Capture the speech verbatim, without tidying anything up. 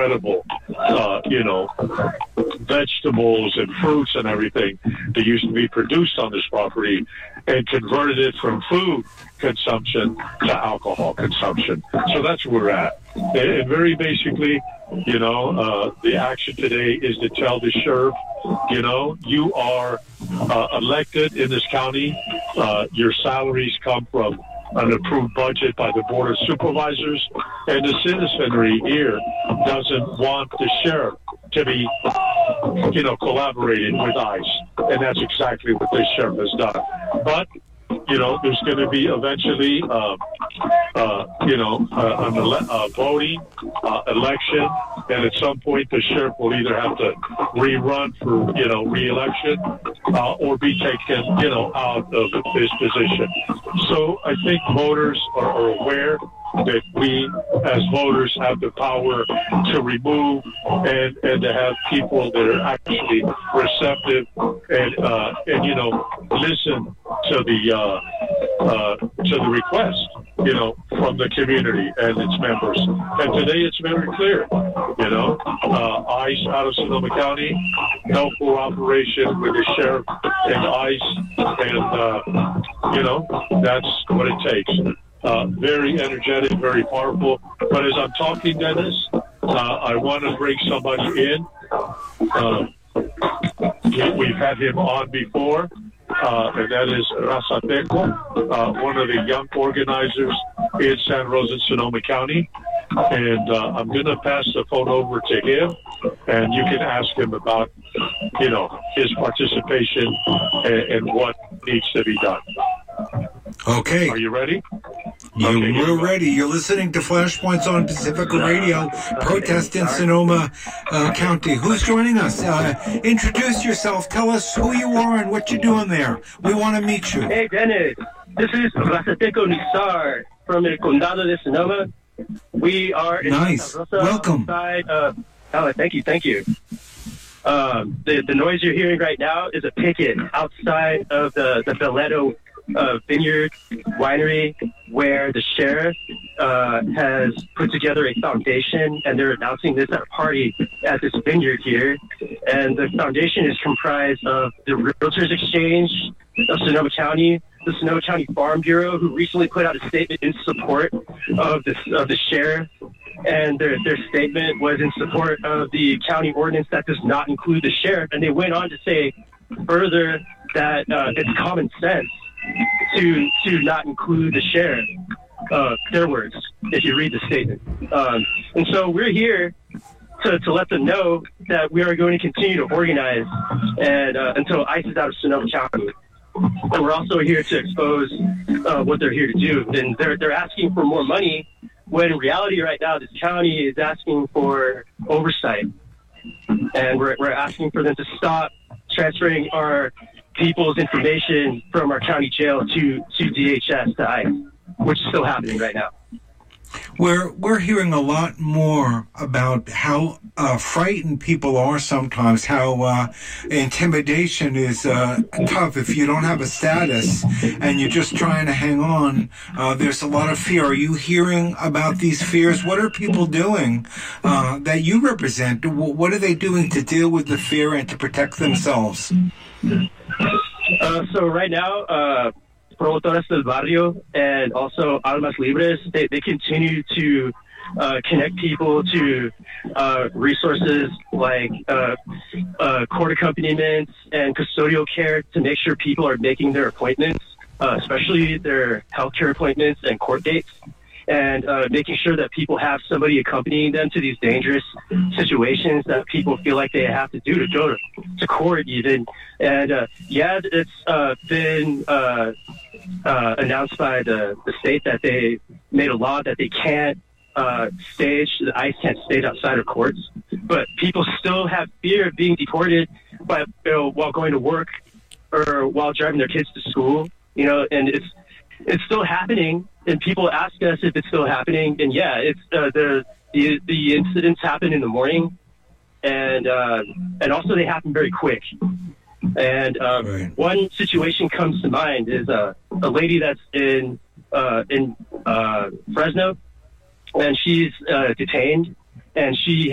incredible, uh, you know, vegetables and fruits and everything that used to be produced on this property and converted it from food consumption to alcohol consumption. So that's where we're at. And, and very basically, you know, uh, the action today is to tell the sheriff, you know, you are uh, elected in this county. Uh, your salaries come from an approved budget by the Board of Supervisors, and the citizenry here doesn't want the sheriff to be, you know, collaborating with ICE, and that's exactly what this sheriff has done. But, you know, there's going to be eventually, uh, uh, you know, uh, an ele- uh, voting uh, election, and at some point the sheriff will either have to rerun for, you know, re-election uh, or be taken, you know, out of his position. So I think voters are, are aware that we, as voters, have the power to remove and, and to have people that are actually receptive and, uh, and you know, listen to the uh, uh, to the request, you know, from the community and its members. And today it's very clear, you know, uh, ICE out of Sonoma County, no cooperation with the sheriff and ICE, and, uh, you know, that's what it takes. Uh, very energetic, very powerful. But as I'm talking, Dennis, uh, I want to bring somebody in. Uh, we, we've had him on before, uh, and that is Razateco, uh, one of the young organizers in Santa Rosa, Sonoma County. And uh, I'm going to pass the phone over to him, and you can ask him about, you know, his participation and, and what needs to be done. Okay. Are you ready? You, okay, we're ready. You're listening to Flashpoints on Pacifica Radio, protest in Sonoma uh, County. Who's joining us? Uh, introduce yourself. Tell us who you are and what you're doing there. We want to meet you. Hey, Dennis. This is Razateco Nizar from El Condado de Sonoma. We are in nice. Santa Rosa. Welcome. Outside, uh, oh, thank you, thank you. Um, the, the noise you're hearing right now is a picket outside of the, the Belletto uh, Vineyard Winery, where the sheriff uh, has put together a foundation, and they're announcing this at a party at this vineyard here. And the foundation is comprised of the Realtors Exchange of Sonoma County, the Sonoma County Farm Bureau, who recently put out a statement in support of the, of the sheriff. And their, their statement was in support of the county ordinance that does not include the sheriff. And they went on to say further that uh, it's common sense to to not include the sheriff. Uh, their words, if you read the statement. Um, and so we're here to, to let them know that we are going to continue to organize and uh, until ICE is out of Sonoma County. And we're also here to expose uh, what they're here to do. And they're they're asking for more money, when in reality right now this county is asking for oversight. And we're we're asking for them to stop transferring our people's information from our county jail to, to D H S, to ICE, which is still happening right now. We're, we're hearing a lot more about how uh, frightened people are sometimes, how uh, intimidation is uh, tough. If you don't have a status and you're just trying to hang on, uh, there's a lot of fear. Are you hearing about these fears? What are people doing uh, that you represent? What are they doing to deal with the fear and to protect themselves? Uh, so right now, uh, Promotores del Barrio and also Almas Libres, they, they continue to uh, connect people to uh, resources like uh, uh, court accompaniments and custodial care to make sure people are making their appointments, uh, especially their healthcare appointments and court dates, and uh, making sure that people have somebody accompanying them to these dangerous situations that people feel like they have to do to go to, to court even. And uh, yeah, it's uh, been uh, uh, announced by the, the state that they made a law that they can't uh, stage, the ICE can't stage outside of courts, but people still have fear of being deported by, you know, while going to work or while driving their kids to school, you know, and it's, it's still happening, and people ask us if it's still happening, and yeah, it's uh, the, the the incidents happen in the morning, and uh, and also they happen very quick. And uh, right. One situation comes to mind is uh, a lady that's in uh, in uh, Fresno, and she's uh, detained, and she